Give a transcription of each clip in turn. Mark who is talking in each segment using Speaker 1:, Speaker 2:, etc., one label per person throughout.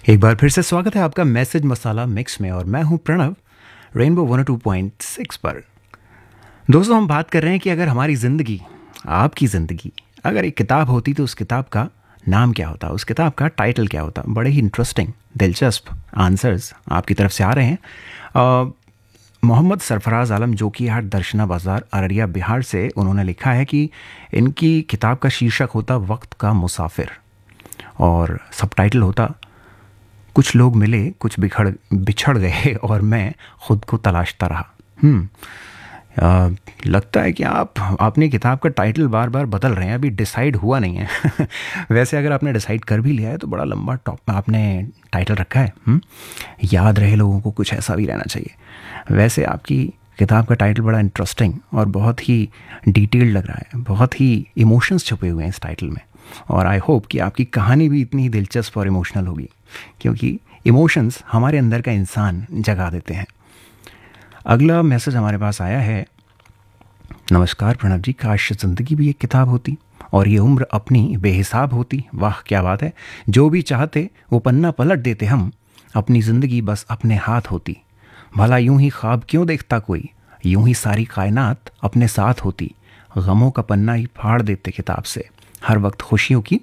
Speaker 1: एक बार फिर से स्वागत है आपका मैसेज मसाला मिक्स में और मैं हूं प्रणव रेनबो 102.6 पर। दोस्तों, हम बात कर रहे हैं कि अगर हमारी ज़िंदगी, आपकी ज़िंदगी अगर एक किताब होती तो उस किताब का नाम क्या होता, उस किताब का टाइटल क्या होता। बड़े ही इंटरेस्टिंग, दिलचस्प आंसर्स आपकी तरफ से आ रहे हैं। मोहम्मद सरफराज आलम जो कि हाट दर्शना बाज़ार अररिया बिहार से, उन्होंने लिखा है कि इनकी किताब का शीर्षक होता वक्त का मुसाफिर और सब टाइटल होता कुछ लोग मिले, कुछ बिछड़ गए और मैं खुद को तलाशता रहा। लगता है कि आप अपनी किताब का टाइटल बार बार बदल रहे हैं, अभी डिसाइड हुआ नहीं है। वैसे अगर आपने डिसाइड कर भी लिया है तो बड़ा लंबा टॉप आपने टाइटल रखा है। याद रहे लोगों को, कुछ ऐसा भी रहना चाहिए। वैसे आपकी किताब का टाइटल बड़ा इंटरेस्टिंग और बहुत ही डिटेल्ड लग रहा है, बहुत ही इमोशंस छुपे हुए हैं इस टाइटल में। और आई होप कि आपकी कहानी भी इतनी ही दिलचस्प और इमोशनल होगी, क्योंकि इमोशंस हमारे अंदर का इंसान जगा देते हैं। अगला मैसेज हमारे पास आया है। नमस्कार प्रणव जी, काश ज़िंदगी भी एक किताब होती और ये उम्र अपनी बेहिसाब होती। वाह क्या बात है। जो भी चाहते वो पन्ना पलट देते हम, अपनी ज़िंदगी बस अपने हाथ होती। भला यूं ही ख्वाब क्यों देखता कोई, यूं ही सारी कायनात अपने साथ होती। गमों का पन्ना ही फाड़ देते किताब से, हर वक्त खुशियों की।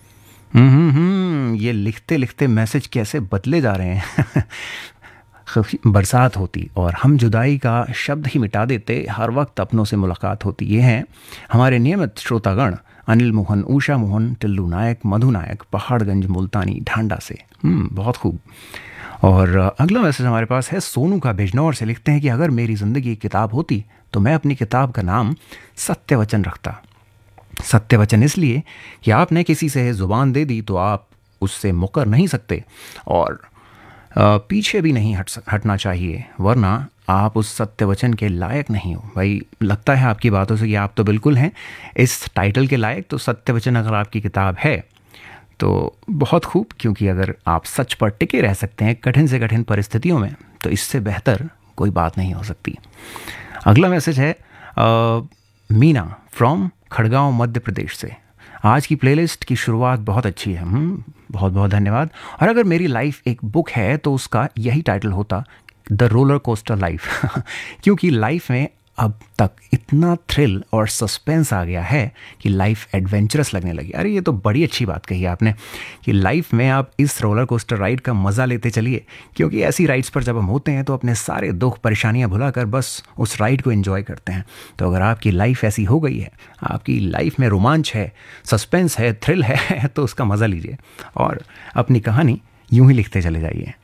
Speaker 1: ये लिखते लिखते मैसेज कैसे बदले जा रहे हैं। बरसात होती और हम जुदाई का शब्द ही मिटा देते, हर वक्त अपनों से मुलाकात होती। ये हैं हमारे नियमित श्रोतागण अनिल मोहन, उषा मोहन, टिल्लू नायक, मधु नायक, पहाड़गंज मुल्तानी ढांडा से। बहुत खूब। और अगला मैसेज हमारे पास है सोनू का बिजनौर से। लिखते हैं कि अगर मेरी ज़िंदगी एक किताब होती तो मैं अपनी किताब का नाम सत्यवचन रखता। सत्यवचन इसलिए कि आपने किसी से ज़ुबान दे दी तो आप उससे मुकर नहीं सकते और पीछे भी नहीं हटना चाहिए, वरना आप उस सत्यवचन के लायक नहीं हो। भाई लगता है आपकी बातों से कि आप तो बिल्कुल हैं इस टाइटल के लायक। तो सत्यवचन अगर आपकी किताब है तो बहुत खूब, क्योंकि अगर आप सच पर टिके रह सकते हैं कठिन से कठिन परिस्थितियों में, तो इससे बेहतर कोई बात नहीं हो सकती। अगला मैसेज है मीना फ्रॉम खड़गांव मध्य प्रदेश से। आज की प्लेलिस्ट की शुरुआत बहुत अच्छी है। बहुत बहुत धन्यवाद। और अगर मेरी लाइफ एक बुक है तो उसका यही टाइटल होता, द रोलर कोस्टर लाइफ। क्योंकि लाइफ में अब तक इतना थ्रिल और सस्पेंस आ गया है कि लाइफ एडवेंचरस लगने लगी। अरे ये तो बड़ी अच्छी बात कही आपने कि लाइफ में आप इस रोलर कोस्टर राइड का मज़ा लेते चलिए, क्योंकि ऐसी राइड्स पर जब हम होते हैं तो अपने सारे दुख परेशानियां भुलाकर बस उस राइड को एंजॉय करते हैं। तो अगर आपकी लाइफ ऐसी हो गई है, आपकी लाइफ में रोमांच है, सस्पेंस है, थ्रिल है, तो उसका मज़ा लीजिए और अपनी कहानी यूं ही लिखते चले जाइए।